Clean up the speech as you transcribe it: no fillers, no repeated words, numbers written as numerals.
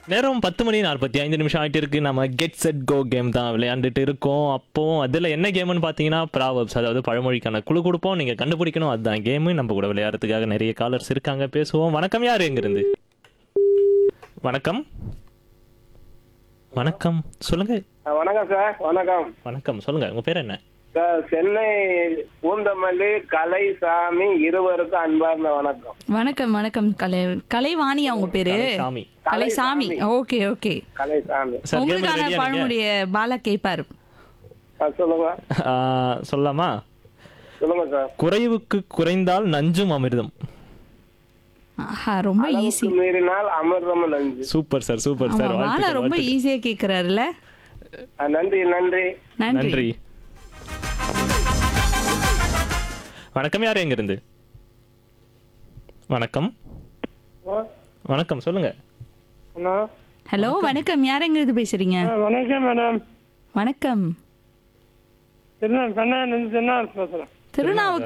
நேரம் 10:45 ஆயிட்டு இருக்கு. நம்ம கெட் செட் கோ கேம் தான் விளையாண்டுட்டு இருக்கோம். அப்போ அதில் என்ன கேம்னு பார்த்தீங்கன்னா ப்ராவர்ப்ஸ், அதாவது பழமொழிக்கான குழு கொடுப்போம். நீங்கள் கண்டுபிடிக்கணும், அதுதான் கேமு. நம்ம கூட விளையாடுறதுக்காக நிறைய காலர்ஸ் இருக்காங்க, பேசுவோம். வணக்கம், யார் எங்கிருந்து? வணக்கம். வணக்கம், சொல்லுங்க. வணக்கம் சார். வணக்கம். வணக்கம், சொல்லுங்க. உங்க பேர் என்ன? சார், சென்னை பூந்தமல்லி கலைசாமி இருவருக்கும் அன்பார்ந்த வணக்கம். வணக்கம் வணக்கம். கலைவாணி அவங்க பேரு. சாமி. Kalaisamy. Okay okay. Kalaisamy. Sir, game உங்களுக்கான ரெடியா நீங்க? பழமுடைய பாலா கேட்பாரு. சொல்லுங்க. சொல்லலாமா? சொல்லுங்க சார். குறைவுக்கு குறைந்தால் நஞ்சும் அமிர்தம். ஆஹா, ரொம்ப ஈஸி. அளவுக்கு மீறினால் அமிர்தம் நஞ்சு. Super sir, super sir. Bala வாழ்த்துக்கள், ரொம்ப வாழ்த்துக்கள். ஈஸியா கேக்குறாருல்ல. நன்றி நன்றி. நன்றி. நன்றி. வணக்கம், யார் எங்க இருந்து? வணக்கம். வணக்கம், சொல்லுங்க. ஹலோ, வணக்கம். யார் எங்க இருந்து பேசுறீங்க? வணக்கம் மேடம். வணக்கம். பேசுறேன். திருநாவுக்கு